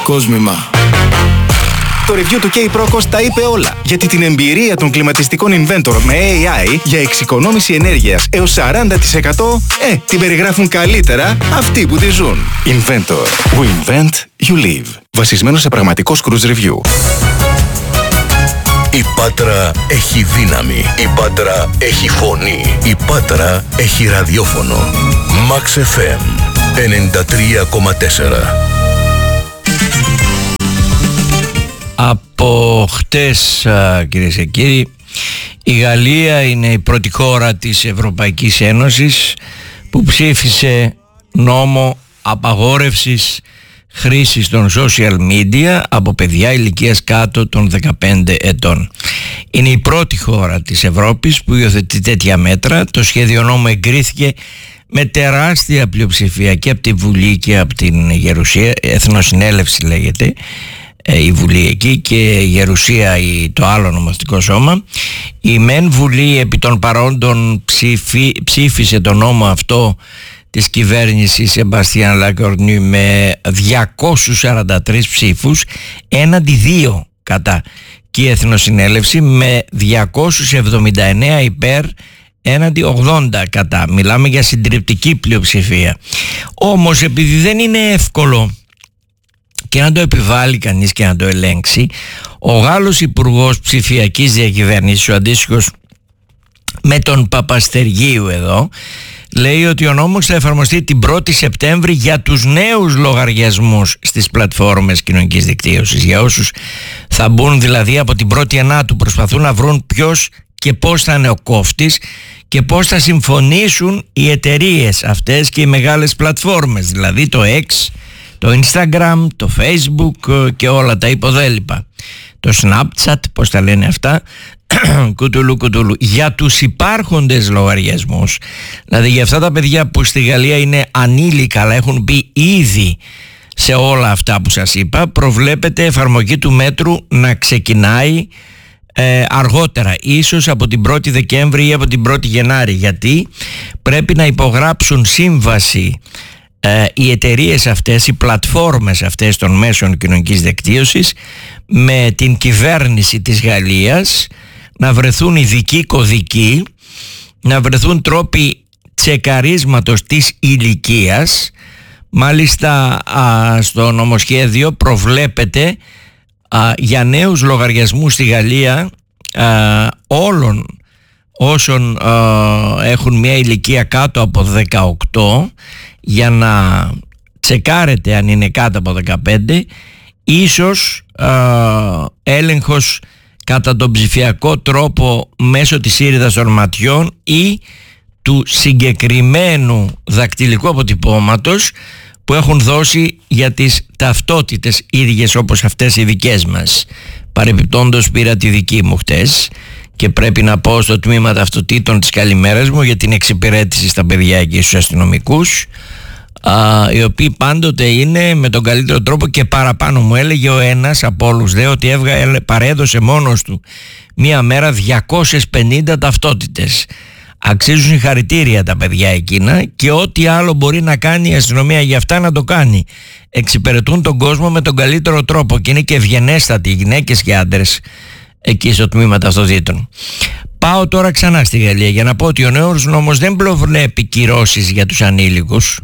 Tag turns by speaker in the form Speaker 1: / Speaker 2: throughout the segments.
Speaker 1: κόσμημα. Το review του K-Procos τα είπε όλα, γιατί την εμπειρία των κλιματιστικών Inventor με AI για εξοικονόμηση ενέργειας έως 40% την περιγράφουν καλύτερα αυτοί που τη ζουν. Inventor. We invent, you live. Βασισμένο σε πραγματικό cruise review.
Speaker 2: Η Πάτρα έχει δύναμη. Η Πάτρα έχει φωνή. Η Πάτρα έχει ραδιόφωνο. Max FM 93,4.
Speaker 3: Από χτες, κυρίες και κύριοι, η Γαλλία είναι η πρώτη χώρα της Ευρωπαϊκής Ένωσης που ψήφισε νόμο απαγόρευσης χρήσης των social media από παιδιά ηλικίας κάτω των 15 ετών. Είναι η πρώτη χώρα της Ευρώπης που υιοθετεί τέτοια μέτρα. Το σχέδιο νόμου εγκρίθηκε με τεράστια πλειοψηφία και από τη Βουλή και από την Γερουσία, Εθνοσυνέλευση λέγεται η Βουλή εκεί, και η Γερουσία το άλλο νομοθετικό σώμα. Η μεν Βουλή επί των παρόντων ψήφισε το νόμο αυτό της κυβέρνησης Σεμπαστιάν Λακορνιού με 243 ψήφους έναντι 2 κατά, και η Εθνοσυνέλευση με 279 υπέρ έναντι 80 κατά. Μιλάμε για συντριπτική πλειοψηφία. Όμως επειδή δεν είναι εύκολο και να το επιβάλλει κανείς και να το ελέγξει, ο Γάλλος Υπουργός Ψηφιακής Διακυβέρνησης, ο αντίστοιχος με τον Παπαστεργίου εδώ, λέει ότι ο νόμος θα εφαρμοστεί την 1η Σεπτέμβρη για τους νέους λογαριασμούς στις πλατφόρμες κοινωνικής δικτύωσης. Για όσους θα μπουν δηλαδή από την 1η Ιανουαρίου, προσπαθούν να βρουν ποιος και πώς θα είναι ο κόφτης και πώς θα συμφωνήσουν οι εταιρείες αυτές και οι μεγάλες πλατφόρμες, δηλαδή το X, το Instagram, το Facebook και όλα τα υποδέλυπα. Το Snapchat, πώς τα λένε αυτά, κουτουλού. Για τους υπάρχοντες λογαριασμούς, δηλαδή για αυτά τα παιδιά που στη Γαλλία είναι ανήλικα αλλά έχουν μπει ήδη σε όλα αυτά που σας είπα, προβλέπεται εφαρμογή του μέτρου να ξεκινάει αργότερα, ίσως από την 1η Δεκέμβρη ή από την 1η Γενάρη, γιατί πρέπει να υπογράψουν σύμβαση οι εταιρείες αυτές, οι πλατφόρμες αυτές των μέσων κοινωνικής δικτύωσης με την κυβέρνηση της Γαλλίας, να βρεθούν ειδικοί κωδικοί, να βρεθούν τρόποι τσεκαρίσματος της ηλικίας. Μάλιστα στο νομοσχέδιο προβλέπεται για νέους λογαριασμούς στη Γαλλία όλων όσων έχουν μια ηλικία κάτω από 18, για να τσεκάρετε αν είναι κάτω από 15, ίσως έλεγχος κατά τον ψηφιακό τρόπο μέσω της ήριδας των ματιών ή του συγκεκριμένου δακτυλικού αποτυπώματος που έχουν δώσει για τις ταυτότητες ίδιες όπως αυτές οι δικές μας. Παρεπιπτόντως πήρα τη δική μου χτες και πρέπει να πω στο τμήμα ταυτοτήτων της καλημέρας μου για την εξυπηρέτηση στα παιδιά εκεί στους αστυνομικούς, οι οποίοι πάντοτε είναι με τον καλύτερο τρόπο και παραπάνω. Μου έλεγε ο ένας από όλους ότι παρέδωσε μόνος του μία μέρα 250 ταυτότητες. Αξίζουν συγχαρητήρια τα παιδιά εκείνα, και ό,τι άλλο μπορεί να κάνει η αστυνομία για αυτά να το κάνει. Εξυπηρετούν τον κόσμο με τον καλύτερο τρόπο και είναι και ευγενέστατοι γυναίκες και άντρες εκεί στο τμήμα ταυτοτήτων. Πάω τώρα ξανά στη Γαλλία για να πω ότι ο νέος νόμος δεν προβλέπει κυρώσεις για τους ανήλικους,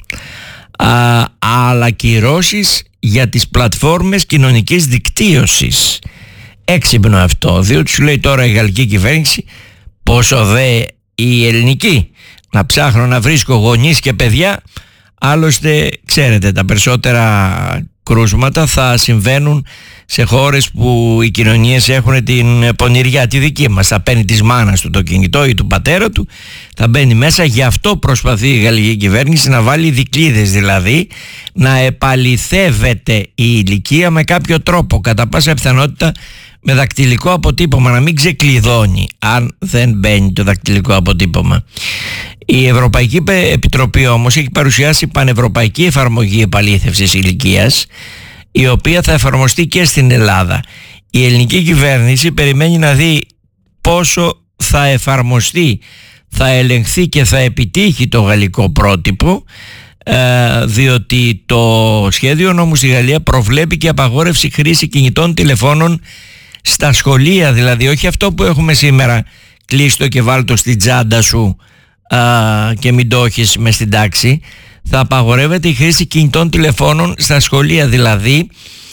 Speaker 3: αλλά κυρώσεις για τις πλατφόρμες κοινωνικής δικτύωσης. Έξυπνο αυτό, διότι σου λέει τώρα η γαλλική κυβέρνηση, πόσο δε η ελληνική, να ψάχνω να βρίσκω γονείς και παιδιά. Άλλωστε ξέρετε, τα περισσότερα κρούσματα θα συμβαίνουν σε χώρες που οι κοινωνίες έχουν την πονηριά τη δική μας. Θα παίρνει της μάνας του το κινητό ή του πατέρα του, θα μπαίνει μέσα. Γι' αυτό προσπαθεί η γαλλική κυβέρνηση να βάλει δικλείδες, δηλαδή να επαληθεύεται η ηλικία με κάποιο τρόπο, κατά πάσα πιθανότητα με δακτυλικό αποτύπωμα, να μην ξεκλειδώνει αν δεν μπαίνει το δακτυλικό αποτύπωμα. Η Ευρωπαϊκή Επιτροπή όμως έχει παρουσιάσει πανευρωπαϊκή εφαρμογή επαλήθευσης ηλικίας, η οποία θα εφαρμοστεί και στην Ελλάδα. Η ελληνική κυβέρνηση περιμένει να δει πόσο θα εφαρμοστεί, θα ελεγχθεί και θα επιτύχει το γαλλικό πρότυπο, διότι το σχέδιο νόμου στη Γαλλία προβλέπει και απαγόρευση χρήση κινητών τηλεφώνων στα σχολεία, δηλαδή όχι αυτό που έχουμε σήμερα, κλείστο και βάλτο στην τσάντα σου και μην το έχεις μες στην τάξη. Θα απαγορεύεται η χρήση κινητών τηλεφώνων στα σχολεία, δηλαδή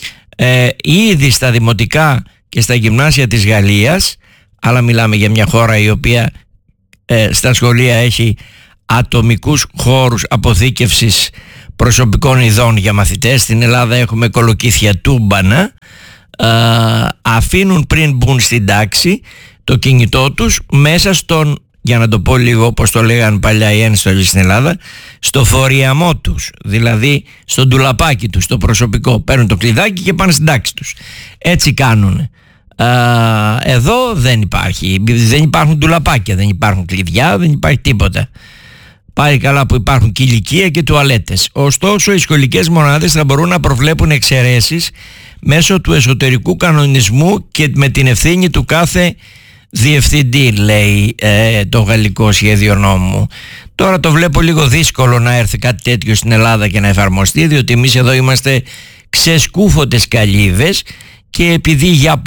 Speaker 3: ήδη στα δημοτικά και στα γυμνάσια της Γαλλίας, αλλά μιλάμε για μια χώρα η οποία στα σχολεία έχει ατομικούς χώρους αποθήκευσης προσωπικών ειδών για μαθητές. Στην Ελλάδα έχουμε κολοκύθια τούμπανα. Αφήνουν πριν μπουν στην τάξη το κινητό τους μέσα στον, για να το πω λίγο όπως το λέγανε παλιά οι ένστολοι στην Ελλάδα, στο φοριαμό τους, δηλαδή στο ντουλαπάκι τους, στο προσωπικό. Παίρνουν το κλειδάκι και πάνε στην τάξη τους. Έτσι κάνουν. Εδώ δεν υπάρχει, δεν υπάρχουν ντουλαπάκια, δεν υπάρχουν κλειδιά, δεν υπάρχει τίποτα. Πάει καλά που υπάρχουν κηλικία και τουαλέτες. Ωστόσο, οι σχολικές μονάδες θα μπορούν να προβλέπουν εξαιρέσεις μέσω του εσωτερικού κανονισμού και με την ευθύνη του κάθε διευθυντή, λέει το γαλλικό σχέδιο νόμου. Τώρα το βλέπω λίγο δύσκολο να έρθει κάτι τέτοιο στην Ελλάδα και να εφαρμοστεί, διότι εμείς εδώ είμαστε ξεσκούφωτες καλύβες και επειδή για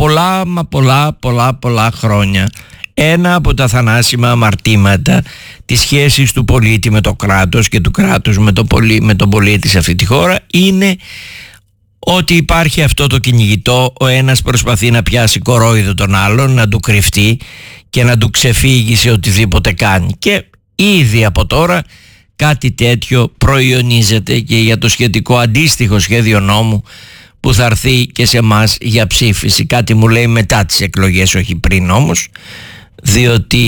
Speaker 3: πολλά χρόνια ένα από τα θανάσιμα αμαρτήματα της σχέσης του πολίτη με το κράτος και του κράτους με τον πολίτη σε αυτή τη χώρα είναι ότι υπάρχει αυτό το κυνηγητό, ο ένας προσπαθεί να πιάσει κορόιδο τον άλλον, να του κρυφτεί και να του ξεφύγει σε οτιδήποτε κάνει, και ήδη από τώρα κάτι τέτοιο προϊονίζεται και για το σχετικό αντίστοιχο σχέδιο νόμου που θα έρθει και σε εμάς για ψήφιση. Κάτι μου λέει μετά τις εκλογές, όχι πριν όμως, διότι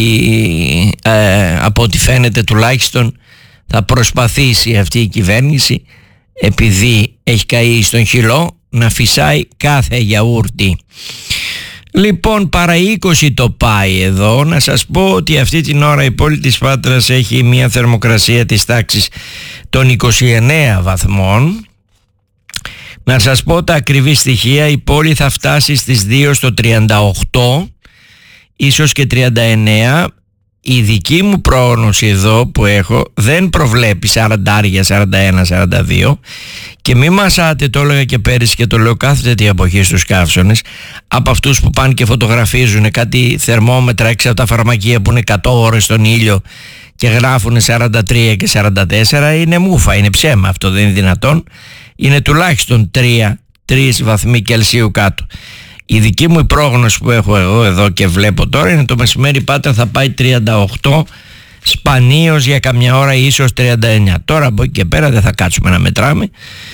Speaker 3: από ό,τι φαίνεται τουλάχιστον θα προσπαθήσει αυτή η κυβέρνηση, επειδή έχει καεί στον χυλό, να φυσάει κάθε γιαούρτι. Λοιπόν, παρά 20 το πάει εδώ. Να σας πω ότι αυτή την ώρα η πόλη της Πάτρας έχει μια θερμοκρασία της τάξης των 29 βαθμών. Να σας πω τα ακριβή στοιχεία. Η πόλη θα φτάσει στις 2 στο 38, ίσως και 39. Η δική μου πρόγνωση εδώ που έχω δεν προβλέπει 40, 41, 42, και μη μασάτε, το έλεγα και πέρυσι και το λέω κάθε τέτοια εποχή στους καύσονες, από αυτούς που πάνε και φωτογραφίζουν κάτι θερμόμετρα έξω από τα φαρμακεία που είναι 100 ώρες στον ήλιο και γράφουν 43 και 44, είναι μούφα, είναι ψέμα αυτό, δεν είναι δυνατόν. Είναι τουλάχιστον 3 βαθμοί Κελσίου κάτω. Η δική μου πρόγνωση που έχω εγώ εδώ και βλέπω τώρα είναι το μεσημέρι η Πάτρα θα πάει 38, σπανίως για καμιά ώρα ίσως 39. Τώρα από εκεί και πέρα δεν θα κάτσουμε να μετράμε.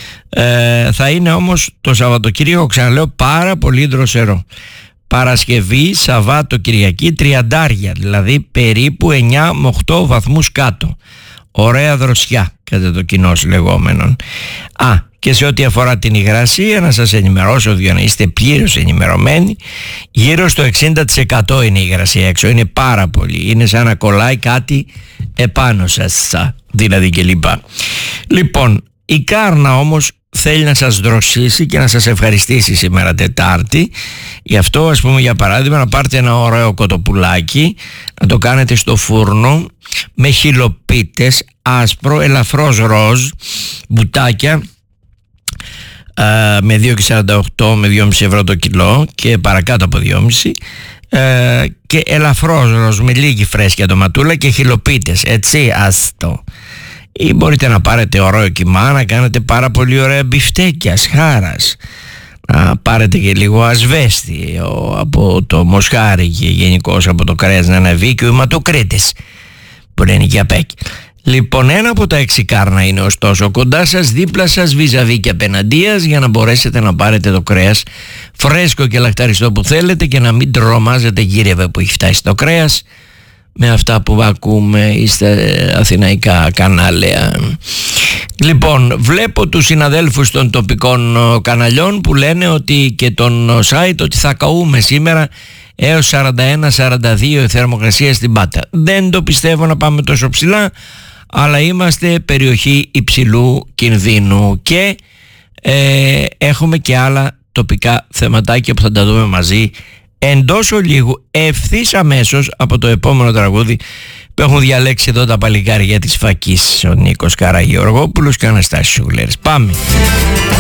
Speaker 3: Θα είναι όμως το Σαββατοκύριακο, ξαναλέω, πάρα πολύ δροσερό. Παρασκευή, Σαββάτο, Κυριακή 30, δηλαδή περίπου 9 με 8 βαθμούς κάτω. Ωραία δροσιά κατά το κοινός λεγόμενον. Και σε ό,τι αφορά την υγρασία, να σας ενημερώσω για να είστε πλήρως ενημερωμένοι, γύρω στο 60% είναι η υγρασία έξω. Είναι πάρα πολύ, είναι σαν να κολλάει κάτι επάνω σας, δηλαδή και λοιπά. Λοιπόν, η Κάρνα όμως θέλει να σας δροσίσει και να σας ευχαριστήσει σήμερα Τετάρτη. Γι' αυτό, ας πούμε, για παράδειγμα, να πάρετε ένα ωραίο κοτοπουλάκι, να το κάνετε στο φούρνο με χυλοπίτες, άσπρο, ελαφρώς ροζ, μπουτάκια, με 2,48 με 2,5 ευρώ το κιλό και παρακάτω από 2,5, και ελαφρώς ροζ με λίγη φρέσκια ντοματούλα και χυλοπίτες, έτσι, άστο. Ή μπορείτε να πάρετε ωραίο κιμά, να κάνετε πάρα πολύ ωραία μπιφτέκια σχάρας, να πάρετε και λίγο ασβέστη από το μοσχάρι και γενικώς από το κρέας να ανεβεί, και ο ηματοκρίτης που είναι και απέκει. Λοιπόν, ένα από τα 6 Κάρνα είναι ωστόσο κοντά σας, δίπλα σας, βίζαβί και απέναντίας, για να μπορέσετε να πάρετε το κρέας φρέσκο και λαχταριστό που θέλετε και να μην τρομάζετε γύρευε που έχει φτάσει το κρέας με αυτά που ακούμε στα αθηναϊκά κανάλια. Λοιπόν, βλέπω τους συναδέλφους των τοπικών καναλιών που λένε ότι και τον site ότι θα καούμε σήμερα έως 41-42 η θερμοκρασία στην Πάτρα. Δεν το πιστεύω να πάμε τόσο ψηλά, αλλά είμαστε περιοχή υψηλού κινδύνου και έχουμε και άλλα τοπικά θεματάκια που θα τα δούμε μαζί εντός ολίγου, ευθύς αμέσως από το επόμενο τραγούδι που έχουν διαλέξει εδώ τα παλικάρια της Φακής, ο Νίκος Καραγεωργόπουλος και ο Αναστάσης Σουλέρης. Πάμε.